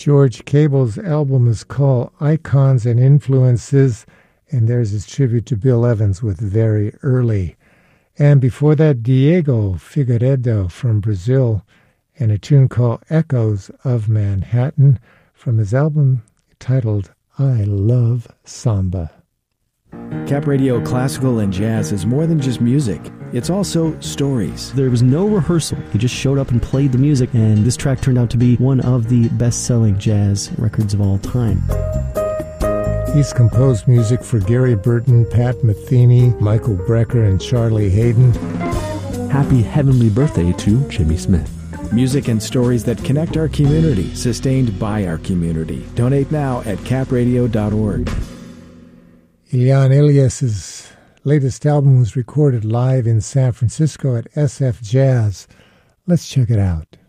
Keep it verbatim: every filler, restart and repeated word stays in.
George Cable's album is called Icons and Influences, and there's his tribute to Bill Evans with Very Early. And before that, Diego Figueiredo from Brazil, and a tune called Echoes of Manhattan from his album titled I Love Samba. Cap Radio Classical and Jazz is more than just music. It's also stories. There was no rehearsal. He just showed up and played the music, and this track turned out to be one of the best-selling jazz records of all time. He's composed music for Gary Burton, Pat Metheny, Michael Brecker, and Charlie Hayden. Happy heavenly birthday to Jimmy Smith. Music and stories that connect our community, sustained by our community. Donate now at cap radio dot org. Ian Elias's latest album was recorded live in San Francisco at S F Jazz. Let's check it out.